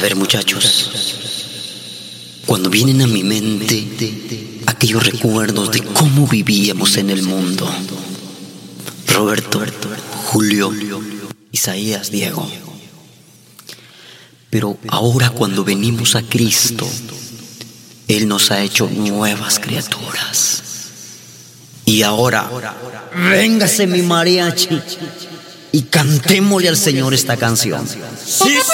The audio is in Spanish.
ver, muchachos, cuando vienen a mi mente aquellos recuerdos de cómo vivíamos en el mundo, Roberto, Julio, Isaías, Diego. Pero ahora cuando venimos a Cristo, Él nos ha hecho nuevas criaturas. Y ahora, véngase mi mariachi y cantémosle al Señor esta canción. ¡Sí,